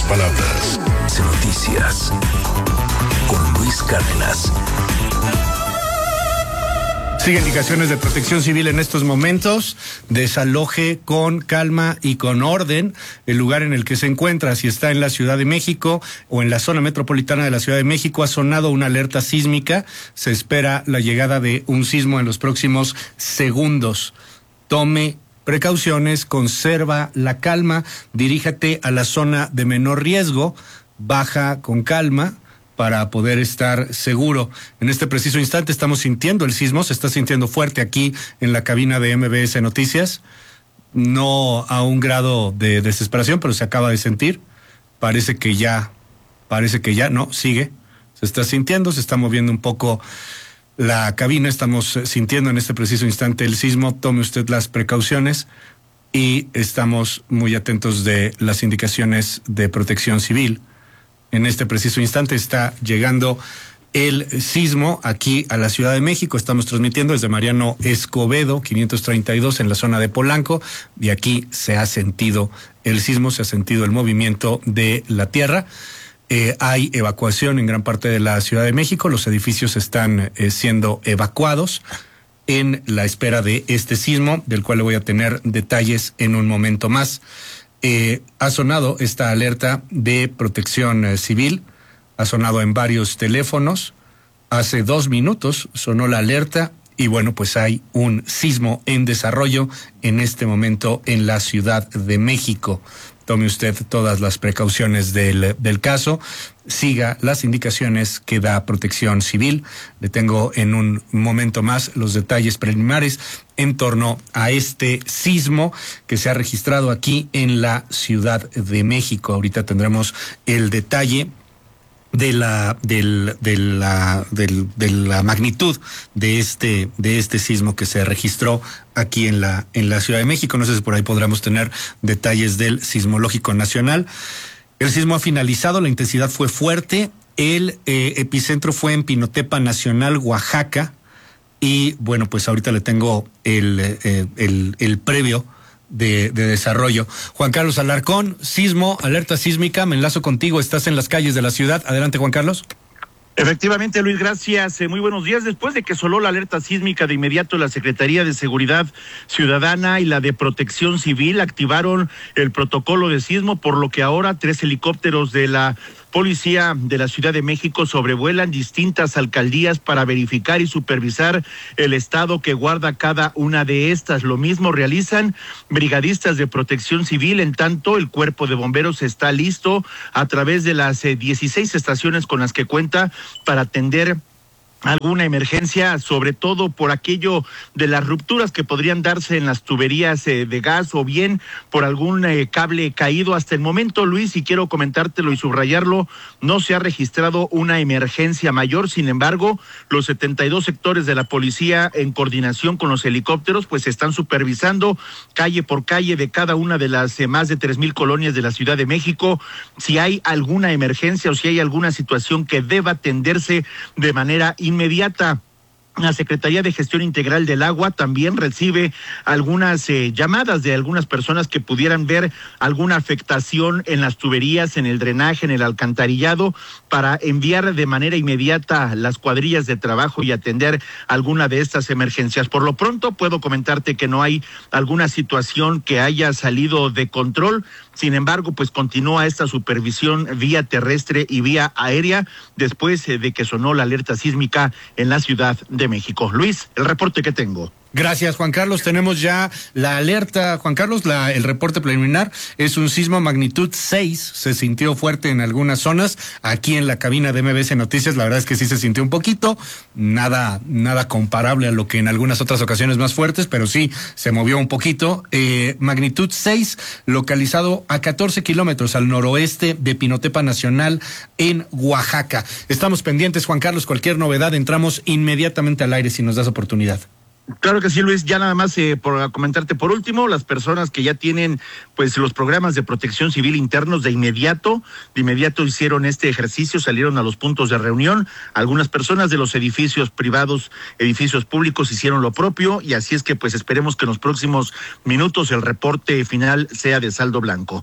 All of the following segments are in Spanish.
palabras. Noticias con Luis Cárdenas. Sigue indicaciones de Protección Civil en estos momentos. Desaloje con calma y con orden el lugar en el que se encuentra. Si está en la Ciudad de México o en la zona metropolitana de la Ciudad de México, ha sonado una alerta sísmica. Se espera la llegada de un sismo en los próximos segundos. Tome precauciones, conserva la calma, diríjate a la zona de menor riesgo, baja con calma para poder estar seguro. En este preciso instante estamos sintiendo el sismo, se está sintiendo fuerte aquí en la cabina de MBS Noticias, no a un grado de desesperación, pero se acaba de sentir, parece que ya, no, sigue, se está sintiendo, se está moviendo un poco la cabina, estamos sintiendo en este preciso instante el sismo, tome usted las precauciones y estamos muy atentos de las indicaciones de Protección Civil. En este preciso instante está llegando el sismo aquí a la Ciudad de México. Estamos transmitiendo desde Mariano Escobedo, 532, en la zona de Polanco. Y aquí se ha sentido el sismo, se ha sentido el movimiento de la tierra. Hay evacuación en gran parte de la Ciudad de México. Los edificios están siendo evacuados en la espera de este sismo, del cual le voy a tener detalles en un momento más. Ha sonado esta alerta de Protección Civil, ha sonado en varios teléfonos. Hace 2 minutos sonó la alerta y bueno, pues hay un sismo en desarrollo en este momento en la Ciudad de México. Tome usted todas las precauciones del caso, siga las indicaciones que da Protección Civil. Le tengo en un momento más los detalles preliminares en torno a este sismo que se ha registrado aquí en la Ciudad de México. Ahorita tendremos el detalle de la magnitud de este sismo que se registró aquí en la Ciudad de México. No sé si por ahí podremos tener detalles del Sismológico Nacional. El sismo ha finalizado, la intensidad fue fuerte. El epicentro fue en Pinotepa Nacional, Oaxaca. Y bueno, pues ahorita le tengo el previo de desarrollo. Juan Carlos Alarcón, sismo, alerta sísmica, me enlazo contigo, estás en las calles de la ciudad. Adelante, Juan Carlos. Efectivamente, Luis, gracias. Muy buenos días. Después de que sonó la alerta sísmica, de inmediato la Secretaría de Seguridad Ciudadana y la de Protección Civil activaron el protocolo de sismo, por lo que ahora 3 helicópteros de la Policía de la Ciudad de México sobrevuelan distintas alcaldías para verificar y supervisar el estado que guarda cada una de estas. Lo mismo realizan brigadistas de Protección Civil, en tanto el Cuerpo de Bomberos está listo a través de las 16 estaciones con las que cuenta para atender alguna emergencia, sobre todo por aquello de las rupturas que podrían darse en las tuberías de gas o bien por algún cable caído. Hasta el momento, Luis, y quiero comentártelo y subrayarlo, no se ha registrado una emergencia mayor. Sin embargo, los 72 sectores de la policía, en coordinación con los helicópteros, pues están supervisando calle por calle de cada una de las más de 3,000 colonias de la Ciudad de México, si hay alguna emergencia o si hay alguna situación que deba atenderse de manera inmediata. La Secretaría de Gestión Integral del Agua también recibe algunas llamadas de algunas personas que pudieran ver alguna afectación en las tuberías, en el drenaje, en el alcantarillado, para enviar de manera inmediata las cuadrillas de trabajo y atender alguna de estas emergencias. Por lo pronto puedo comentarte que no hay alguna situación que haya salido de control. Sin embargo, pues continúa esta supervisión vía terrestre y vía aérea después de que sonó la alerta sísmica en la Ciudad de México. Luis, el reporte que tengo. Gracias, Juan Carlos. Tenemos ya la alerta, Juan Carlos, el reporte preliminar. Es un sismo magnitud 6, se sintió fuerte en algunas zonas. Aquí en la cabina de MBS Noticias, la verdad es que sí se sintió un poquito, nada comparable a lo que en algunas otras ocasiones más fuertes, pero sí se movió un poquito. Magnitud 6, localizado a 14 kilómetros al noroeste de Pinotepa Nacional en Oaxaca. Estamos pendientes, Juan Carlos, cualquier novedad, entramos inmediatamente al aire si nos das oportunidad. Claro que sí, Luis. Ya nada más por comentarte por último, las personas que ya tienen pues los programas de protección civil internos de inmediato hicieron este ejercicio, salieron a los puntos de reunión. Algunas personas de los edificios privados, edificios públicos hicieron lo propio, y así es que pues esperemos que en los próximos minutos el reporte final sea de saldo blanco.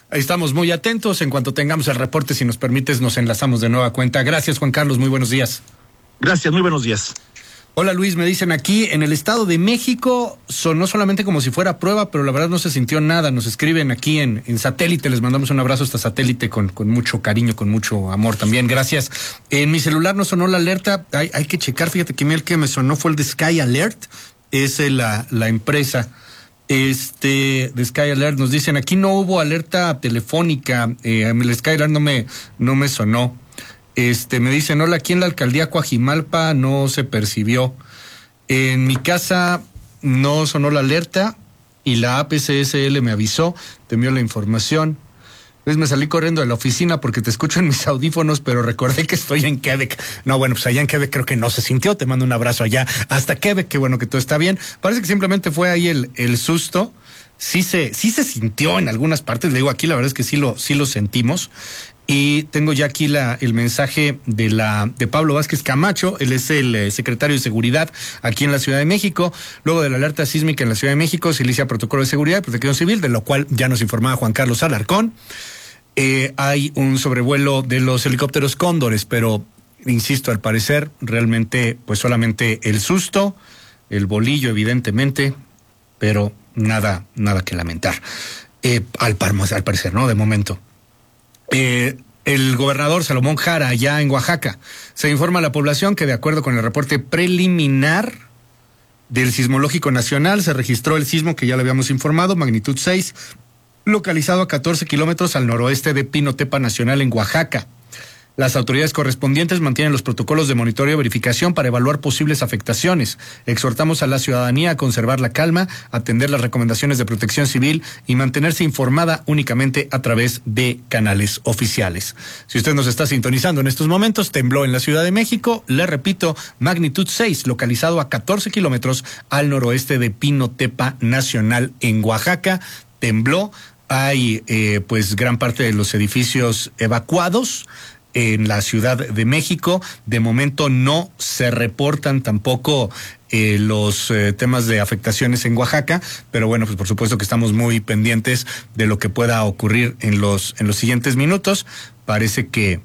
Ahí estamos muy atentos. En cuanto tengamos el reporte, si nos permites, nos enlazamos de nueva cuenta. Gracias, Juan Carlos. Muy buenos días. Gracias, muy buenos días. Hola Luis, me dicen aquí, en el Estado de México sonó solamente como si fuera prueba, pero la verdad no se sintió nada. Nos escriben aquí en Satélite, les mandamos un abrazo hasta Satélite con mucho cariño, con mucho amor también, gracias. En mi celular no sonó la alerta, hay que checar, fíjate que el que me sonó fue el de Sky Alert, es la empresa. De Sky Alert nos dicen, aquí no hubo alerta telefónica, el Sky Alert no me sonó. Me dicen, hola, aquí en la alcaldía Coajimalpa no se percibió. En mi casa no sonó la alerta y la APCSL me avisó, te envió la información. Entonces me salí corriendo de la oficina porque te escucho en mis audífonos, pero recordé que estoy en Quebec. No, bueno, pues allá en Quebec creo que no se sintió. Te mando un abrazo allá hasta Quebec, qué bueno que todo está bien. Parece que simplemente fue ahí el susto. Sí se sintió en algunas partes, le digo, aquí la verdad es que sí lo sentimos. Y tengo ya aquí el mensaje de Pablo Vázquez Camacho, él es el secretario de Seguridad aquí en la Ciudad de México. Luego de la alerta sísmica en la Ciudad de México se inicia protocolo de seguridad y protección civil, de lo cual ya nos informaba Juan Carlos Alarcón. Hay un sobrevuelo de los helicópteros Cóndores, pero insisto, al parecer realmente pues solamente el susto, el bolillo evidentemente, pero nada que lamentar. Al parecer, ¿no? De momento. El gobernador Salomón Jara, allá en Oaxaca, se informa a la población que de acuerdo con el reporte preliminar del Sismológico Nacional se registró el sismo que ya le habíamos informado, magnitud 6, localizado a 14 kilómetros al noroeste de Pinotepa Nacional en Oaxaca. Las autoridades correspondientes mantienen los protocolos de monitoreo y verificación para evaluar posibles afectaciones. Exhortamos a la ciudadanía a conservar la calma, atender las recomendaciones de protección civil y mantenerse informada únicamente a través de canales oficiales. Si usted nos está sintonizando en estos momentos, tembló en la Ciudad de México, le repito, magnitud 6, localizado a 14 kilómetros al noroeste de Pinotepa Nacional en Oaxaca. Tembló, hay pues gran parte de los edificios evacuados en la Ciudad de México. De momento no se reportan tampoco los temas de afectaciones en Oaxaca, pero bueno, pues por supuesto que estamos muy pendientes de lo que pueda ocurrir en los siguientes minutos. Parece que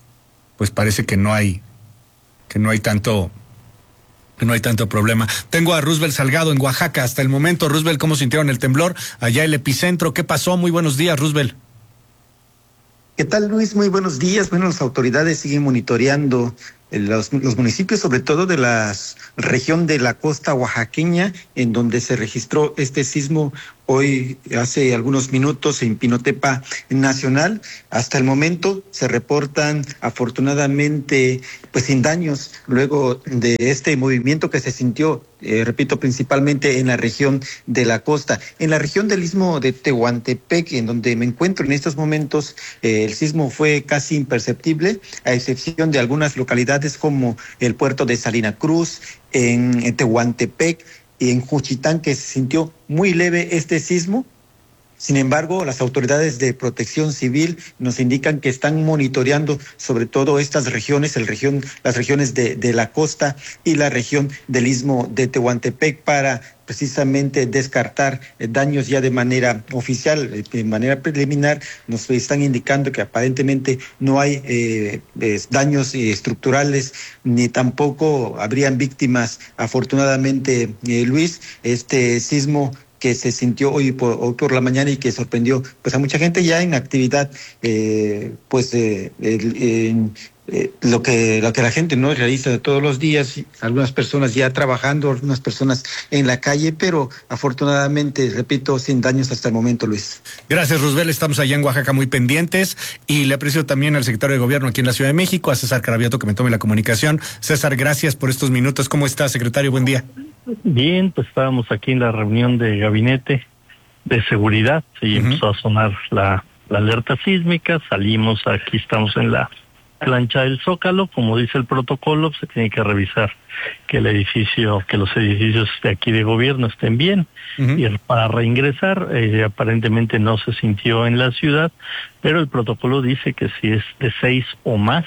no hay tanto problema. Tengo a Roosevelt Salgado en Oaxaca hasta el momento. Roosevelt, ¿cómo sintieron el temblor? Allá el epicentro, ¿qué pasó? Muy buenos días, Roosevelt. ¿Qué tal, Luis? Muy buenos días. Bueno, las autoridades siguen monitoreando los municipios, sobre todo de la región de la costa oaxaqueña, en donde se registró este sismo hoy, hace algunos minutos, en Pinotepa Nacional. Hasta el momento se reportan, afortunadamente, pues sin daños, luego de este movimiento que se sintió, repito, principalmente en la región de la costa. En la región del Istmo de Tehuantepec, en donde me encuentro en estos momentos, el sismo fue casi imperceptible, a excepción de algunas localidades como el puerto de Salina Cruz, en Tehuantepec y en Juchitán, que se sintió muy leve este sismo. Sin embargo, las autoridades de protección civil nos indican que están monitoreando sobre todo estas regiones, las regiones de la costa y la región del Istmo de Tehuantepec, para precisamente descartar daños ya de manera oficial. De manera preliminar nos están indicando que aparentemente no hay daños estructurales, ni tampoco habrían víctimas. Afortunadamente, Luis, este sismo que se sintió hoy por la mañana y que sorprendió pues a mucha gente ya en actividad, lo que la gente no realiza todos los días, algunas personas ya trabajando, algunas personas en la calle, pero afortunadamente, repito, sin daños hasta el momento, Luis. Gracias, Roosevelt. Estamos allá en Oaxaca muy pendientes y le aprecio también al secretario de Gobierno aquí en la Ciudad de México, a César Carabiato, que me tome la comunicación. César, gracias por estos minutos. ¿Cómo está, secretario? Buen día. Bien, pues estábamos aquí en la reunión de gabinete de seguridad y empezó a sonar la alerta sísmica. Salimos, aquí estamos en la plancha del Zócalo, como dice el protocolo, se tiene que revisar que los edificios de aquí de gobierno estén bien, y para reingresar, aparentemente no se sintió en la ciudad, pero el protocolo dice que si es de 6 o más,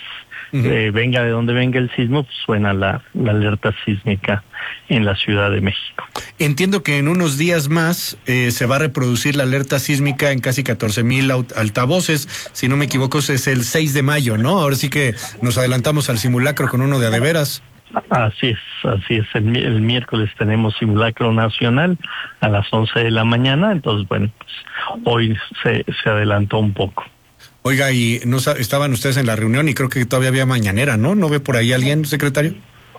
venga de donde venga el sismo, pues suena la alerta sísmica en la Ciudad de México. Entiendo que en unos días más se va a reproducir la alerta sísmica en casi 14,000 altavoces. Si no me equivoco, es el 6 de mayo, ¿no? Ahora sí que nos adelantamos al simulacro con uno de a de veras. Así es. El miércoles tenemos simulacro nacional a las 11 de la mañana, entonces, bueno, pues hoy se adelantó un poco. Oiga, y no estaban ustedes en la reunión y creo que todavía había mañanera, ¿no? ¿No ve por ahí alguien, secretario?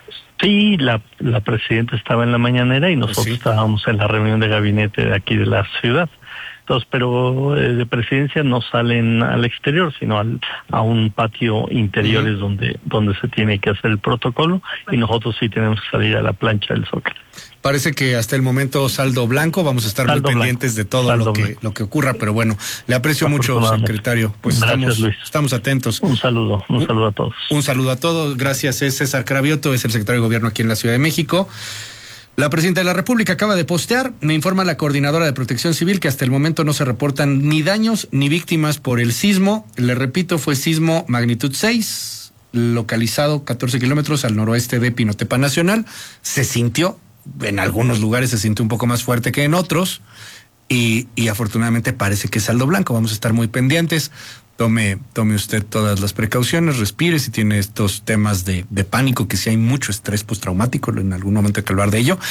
Sí, la presidenta estaba en la mañanera y nosotros estábamos en la reunión de gabinete de aquí de la ciudad. Entonces, pero de presidencia no salen al exterior, sino a un patio interior es donde se tiene que hacer el protocolo, y nosotros sí tenemos que salir a la plancha del Zócalo. Parece que hasta el momento saldo blanco, vamos a estar muy pendientes de todo lo que ocurra, pero bueno, le aprecio mucho, secretario. Pues gracias, estamos atentos. Un saludo a todos. Un saludo a todos, gracias. Es César Cravioto, es el secretario de Gobierno aquí en la Ciudad de México. La presidenta de la República acaba de postear, me informa la coordinadora de Protección Civil que hasta el momento no se reportan ni daños ni víctimas por el sismo. Le repito, fue sismo magnitud 6, localizado 14 kilómetros al noroeste de Pinotepa Nacional. Se sintió, en algunos lugares se sintió un poco más fuerte que en otros, y afortunadamente parece que es saldo blanco. Vamos a estar muy pendientes. Tome usted todas las precauciones, respire si tiene estos temas de pánico, que sí hay mucho estrés postraumático, en algún momento hay que hablar de ello,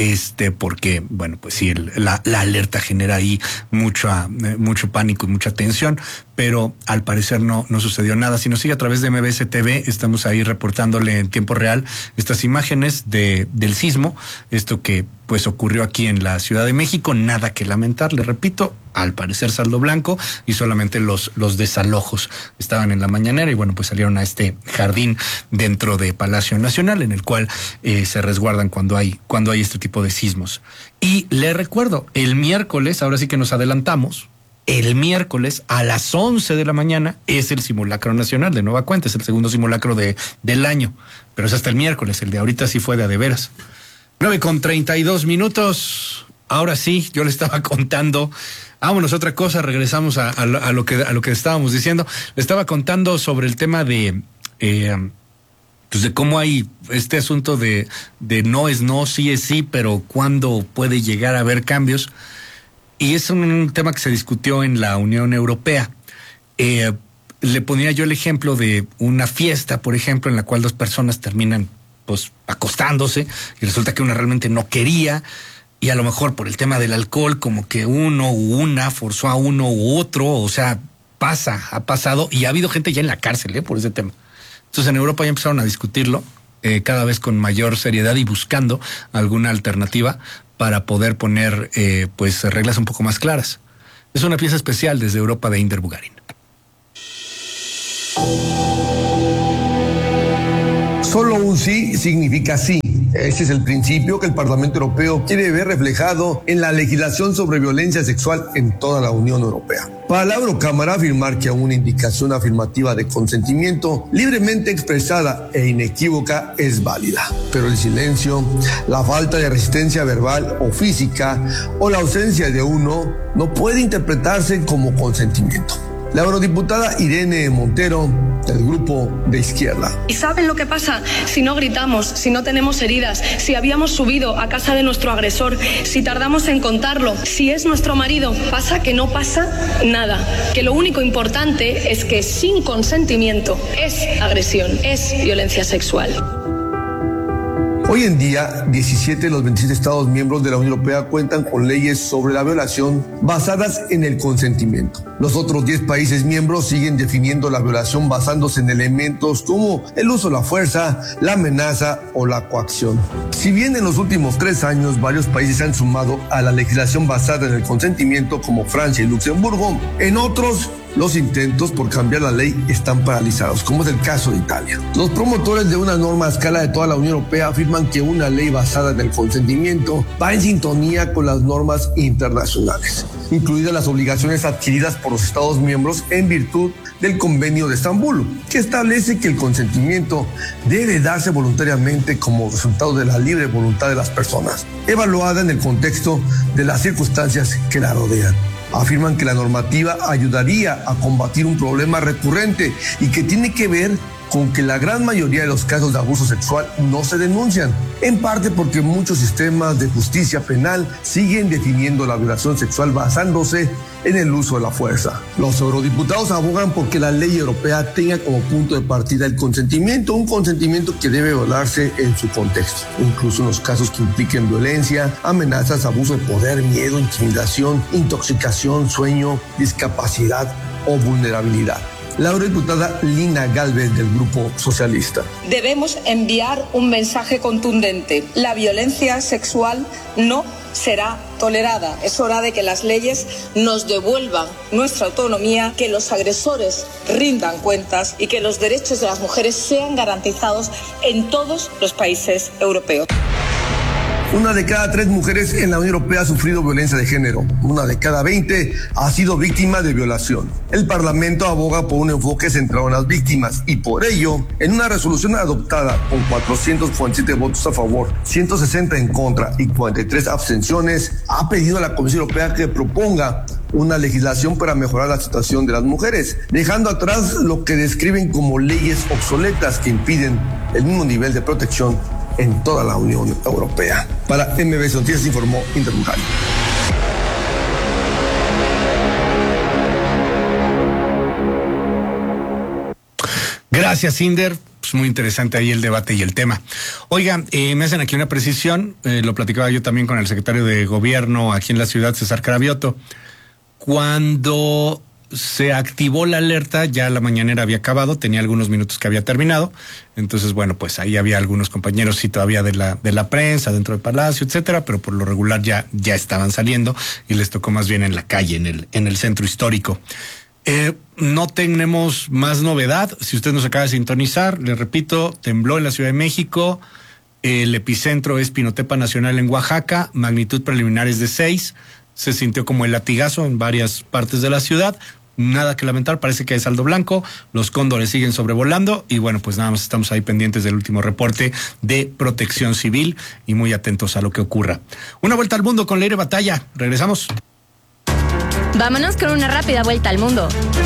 porque, bueno, pues sí, la alerta genera ahí mucho pánico y mucha tensión, pero al parecer no sucedió nada. Si nos sigue a través de MBS TV, estamos ahí reportándole en tiempo real estas imágenes del sismo, esto que pues ocurrió aquí en la Ciudad de México. Nada que lamentar, le repito, al parecer saldo blanco, y solamente los desalojos estaban en la mañanera, y bueno, pues salieron a este jardín dentro de Palacio Nacional, en el cual se resguardan cuando hay este tipo de sismos. Y le recuerdo, el miércoles, ahora sí que nos adelantamos, el miércoles a las 11 de la mañana es el simulacro nacional, de nueva cuenta, es el segundo simulacro del año, pero es hasta el miércoles, el de ahorita sí fue de a de veras. 9:32. Ahora sí, yo le estaba contando. Vámonos, otra cosa, regresamos a lo que estábamos diciendo. Le estaba contando sobre el tema de cómo hay este asunto de no es no, sí es sí, pero cuándo puede llegar a haber cambios. Y es un tema que se discutió en la Unión Europea. Le ponía yo el ejemplo de una fiesta, por ejemplo, en la cual dos personas terminan pues acostándose, y resulta que una realmente no quería, y a lo mejor por el tema del alcohol, como que uno u una forzó a uno u otro, o sea, ha pasado, y ha habido gente ya en la cárcel por ese tema. Entonces en Europa ya empezaron a discutirlo, cada vez con mayor seriedad y buscando alguna alternativa para poder poner pues reglas un poco más claras. Es una pieza especial desde Europa de Inder Bugarin. Solo un sí significa sí. Ese es el principio que el Parlamento Europeo quiere ver reflejado en la legislación sobre violencia sexual en toda la Unión Europea. Para la Eurocámara, afirmar que una indicación afirmativa de consentimiento libremente expresada e inequívoca es válida. Pero el silencio, la falta de resistencia verbal o física o la ausencia de uno no puede interpretarse como consentimiento. La eurodiputada Irene Montero, del Grupo de Izquierda. ¿Y saben lo que pasa si no gritamos, si no tenemos heridas, si habíamos subido a casa de nuestro agresor, si tardamos en contarlo, si es nuestro marido? Pasa que no pasa nada, que lo único importante es que sin consentimiento es agresión, es violencia sexual. Hoy en día, 17 de los 27 Estados miembros de la Unión Europea cuentan con leyes sobre la violación basadas en el consentimiento. Los otros 10 países miembros siguen definiendo la violación basándose en elementos como el uso de la fuerza, la amenaza o la coacción. Si bien en los últimos 3 años varios países se han sumado a la legislación basada en el consentimiento, como Francia y Luxemburgo, en otros los intentos por cambiar la ley están paralizados, como es el caso de Italia. Los promotores de una norma a escala de toda la Unión Europea afirman que una ley basada en el consentimiento va en sintonía con las normas internacionales, incluidas las obligaciones adquiridas por los Estados miembros en virtud del Convenio de Estambul, que establece que el consentimiento debe darse voluntariamente como resultado de la libre voluntad de las personas, evaluada en el contexto de las circunstancias que la rodean. Afirman que la normativa ayudaría a combatir un problema recurrente y que tiene que ver con que la gran mayoría de los casos de abuso sexual no se denuncian, en parte porque muchos sistemas de justicia penal siguen definiendo la violación sexual basándose en el uso de la fuerza. Los eurodiputados abogan porque la ley europea tenga como punto de partida el consentimiento, un consentimiento que debe violarse en su contexto, incluso en los casos que impliquen violencia, amenazas, abuso de poder, miedo, intimidación, intoxicación, sueño, discapacidad o vulnerabilidad. La eurodiputada Lina Gálvez del Grupo Socialista. Debemos enviar un mensaje contundente. La violencia sexual no será tolerada. Es hora de que las leyes nos devuelvan nuestra autonomía, que los agresores rindan cuentas y que los derechos de las mujeres sean garantizados en todos los países europeos. 1 de cada 3 mujeres en la Unión Europea ha sufrido violencia de género. 1 de cada 20 ha sido víctima de violación. El Parlamento aboga por un enfoque centrado en las víctimas y por ello, en una resolución adoptada con 447 votos a favor, 160 en contra y 43 abstenciones, ha pedido a la Comisión Europea que proponga una legislación para mejorar la situación de las mujeres, dejando atrás lo que describen como leyes obsoletas que impiden el mismo nivel de protección en toda la Unión Europea. Para MBS Noticias informó Inder Mujari. Gracias, Inder. Pues muy interesante ahí el debate y el tema. Oigan, me hacen aquí una precisión, lo platicaba yo también con el secretario de Gobierno aquí en la ciudad, César Cravioto. Cuando se activó la alerta, ya la mañanera había acabado, tenía algunos minutos que había terminado, entonces bueno, pues ahí había algunos compañeros sí todavía de la prensa dentro del Palacio, etcétera, pero por lo regular ya estaban saliendo y les tocó más bien en la calle, en el centro histórico. No tenemos más novedad. Si usted nos acaba de sintonizar, le repito, tembló en la Ciudad de México, el epicentro es Pinotepa Nacional en Oaxaca, magnitud preliminar es de 6, se sintió como el latigazo en varias partes de la ciudad. Nada que lamentar, parece que hay saldo blanco, los cóndores siguen sobrevolando y bueno, pues nada más estamos ahí pendientes del último reporte de Protección Civil y muy atentos a lo que ocurra. Una vuelta al mundo con Leire Batalla, regresamos. Vámonos con una rápida vuelta al mundo.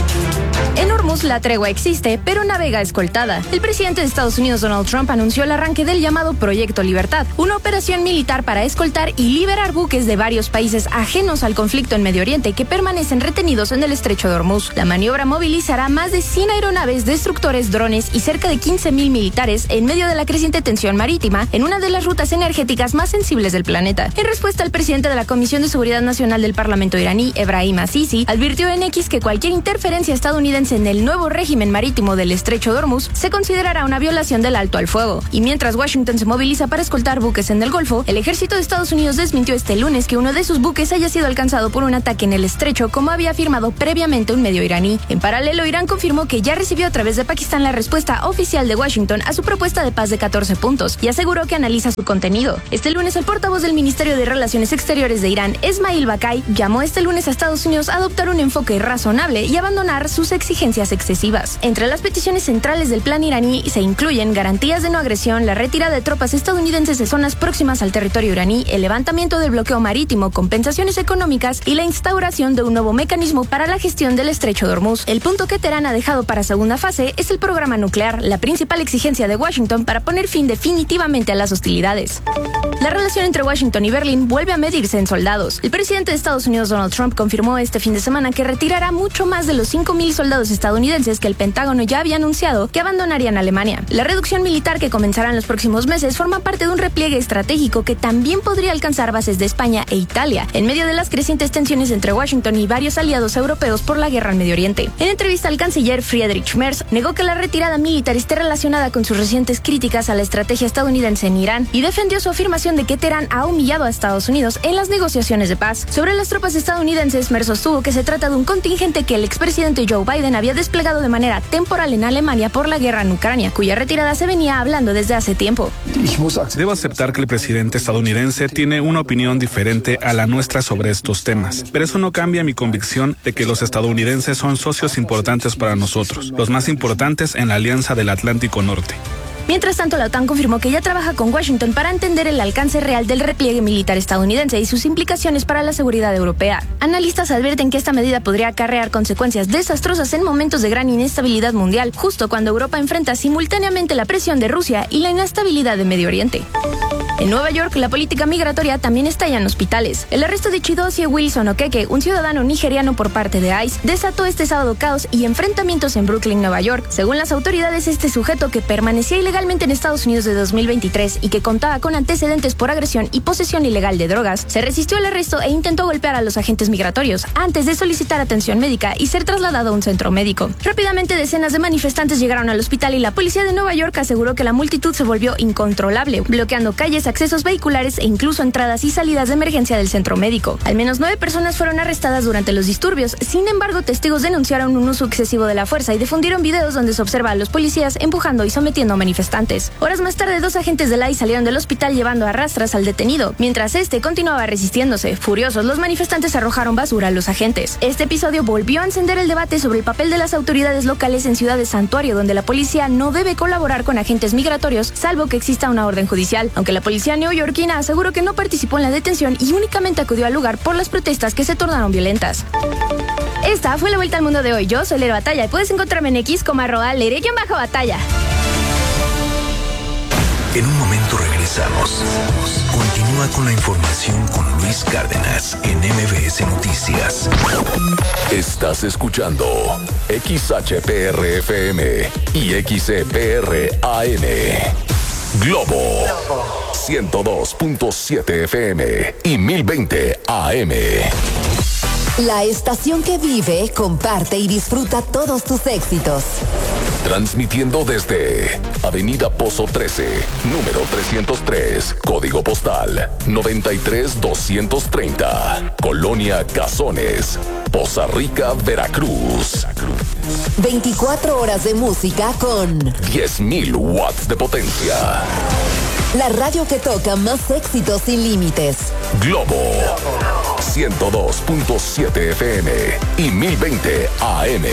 En Hormuz la tregua existe, pero navega escoltada. El presidente de Estados Unidos, Donald Trump, anunció el arranque del llamado Proyecto Libertad, una operación militar para escoltar y liberar buques de varios países ajenos al conflicto en Medio Oriente que permanecen retenidos en el estrecho de Hormuz. La maniobra movilizará más de 100 aeronaves, destructores, drones y cerca de 15,000 militares en medio de la creciente tensión marítima en una de las rutas energéticas más sensibles del planeta. En respuesta, el presidente de la Comisión de Seguridad Nacional del Parlamento iraní, Ebrahim Assisi, advirtió en X que cualquier interferencia estadounidense en el nuevo régimen marítimo del estrecho de Hormuz se considerará una violación del alto al fuego. Y mientras Washington se moviliza para escoltar buques en el Golfo, el ejército de Estados Unidos desmintió este lunes que uno de sus buques haya sido alcanzado por un ataque en el estrecho, como había afirmado previamente un medio iraní. En paralelo, Irán confirmó que ya recibió a través de Pakistán la respuesta oficial de Washington a su propuesta de paz de 14 puntos y aseguró que analiza su contenido. Este lunes, el portavoz del Ministerio de Relaciones Exteriores de Irán, Esmail Bakai, llamó este lunes a Estados Unidos a adoptar un enfoque razonable y abandonar sus exigencias excesivas. Entre las peticiones centrales del plan iraní se incluyen garantías de no agresión, la retirada de tropas estadounidenses de zonas próximas al territorio iraní, el levantamiento del bloqueo marítimo, compensaciones económicas y la instauración de un nuevo mecanismo para la gestión del estrecho de Hormuz. El punto que Teherán ha dejado para segunda fase es el programa nuclear, la principal exigencia de Washington para poner fin definitivamente a las hostilidades. La relación entre Washington y Berlín vuelve a medirse en soldados. El presidente de Estados Unidos, Donald Trump, confirmó este fin de semana que retirará mucho más de los 5,000 soldados estadounidenses que el Pentágono ya había anunciado que abandonarían Alemania. La reducción militar que comenzará en los próximos meses forma parte de un repliegue estratégico que también podría alcanzar bases de España e Italia, en medio de las crecientes tensiones entre Washington y varios aliados europeos por la guerra en Medio Oriente. En entrevista al canciller Friedrich Merz, negó que la retirada militar esté relacionada con sus recientes críticas a la estrategia estadounidense en Irán y defendió su afirmación de que Teherán ha humillado a Estados Unidos en las negociaciones de paz. Sobre las tropas estadounidenses, Merz sostuvo que se trata de un contingente que el expresidente Joe Biden había desplegado de manera temporal en Alemania por la guerra en Ucrania, cuya retirada se venía hablando desde hace tiempo. Debo aceptar que el presidente estadounidense tiene una opinión diferente a la nuestra sobre estos temas, pero eso no cambia mi convicción de que los estadounidenses son socios importantes para nosotros, los más importantes en la Alianza del Atlántico Norte. Mientras tanto, la OTAN confirmó que ya trabaja con Washington para entender el alcance real del repliegue militar estadounidense y sus implicaciones para la seguridad europea. Analistas advierten que esta medida podría acarrear consecuencias desastrosas en momentos de gran inestabilidad mundial, justo cuando Europa enfrenta simultáneamente la presión de Rusia y la inestabilidad de Medio Oriente. En Nueva York, la política migratoria también estalla en hospitales. El arresto de Chidozie Wilson Okeke, un ciudadano nigeriano por parte de ICE, desató este sábado caos y enfrentamientos en Brooklyn, Nueva York. Según las autoridades, este sujeto, que permanecía ilegalmente en Estados Unidos de 2023 y que contaba con antecedentes por agresión y posesión ilegal de drogas, se resistió al arresto e intentó golpear a los agentes migratorios antes de solicitar atención médica y ser trasladado a un centro médico. Rápidamente, decenas de manifestantes llegaron al hospital y la policía de Nueva York aseguró que la multitud se volvió incontrolable, bloqueando calles, accesos vehiculares e incluso entradas y salidas de emergencia del centro médico. Al menos 9 personas fueron arrestadas durante los disturbios. Sin embargo, testigos denunciaron un uso excesivo de la fuerza y difundieron videos donde se observa a los policías empujando y sometiendo a manifestantes. Horas más tarde, 2 agentes del ICE salieron del hospital llevando a rastras al detenido, mientras este continuaba resistiéndose. Furiosos, los manifestantes arrojaron basura a los agentes. Este episodio volvió a encender el debate sobre el papel de las autoridades locales en ciudades santuario, donde la policía no debe colaborar con agentes migratorios, salvo que exista una orden judicial, aunque la policía neoyorquina aseguró que no participó en la detención y únicamente acudió al lugar por las protestas que se tornaron violentas. Esta fue la vuelta al mundo de hoy. Yo soy Lera Batalla y puedes encontrarme en X como @Lere_Batalla. En un momento regresamos. Continúa con la información con Luis Cárdenas en MBS Noticias. Estás escuchando XHPR-FM y XCPR-AM. Globo 102.7 FM y 1020 AM. La estación que vive, comparte y disfruta todos tus éxitos. Transmitiendo desde Avenida Pozo 13, número 303, código postal 93230, Colonia Cazones, Poza Rica, Veracruz. 24 horas de música con 10.000 watts de potencia. La radio que toca más éxitos sin límites. Globo 102.7 FM y 1020 AM.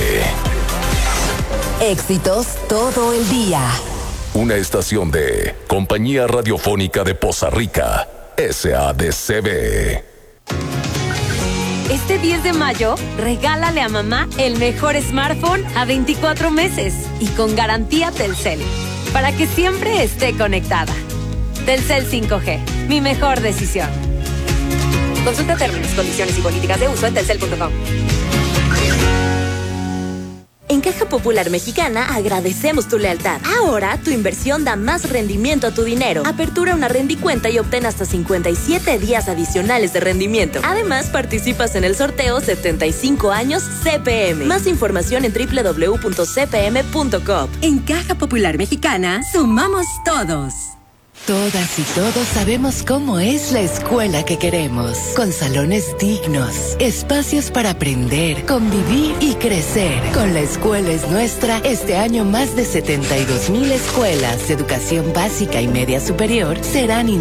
Éxitos todo el día. Una estación de Compañía Radiofónica de Poza Rica, SADCB. Este 10 de mayo, regálale a mamá el mejor smartphone a 24 meses y con garantía Telcel, para que siempre esté conectada. Telcel 5G, mi mejor decisión. Consulta términos, condiciones y políticas de uso en telcel.com. En Caja Popular Mexicana agradecemos tu lealtad. Ahora tu inversión da más rendimiento a tu dinero. Apertura una rendicuenta y obtén hasta 57 días adicionales de rendimiento. Además, participas en el sorteo 75 años CPM. Más información en www.cpm.com. En Caja Popular Mexicana, sumamos todos. Todas y todos sabemos cómo es la escuela que queremos, con salones dignos, espacios para aprender, convivir y crecer. Con La Escuela es Nuestra, este año más de 72,000 escuelas de educación básica y media superior serán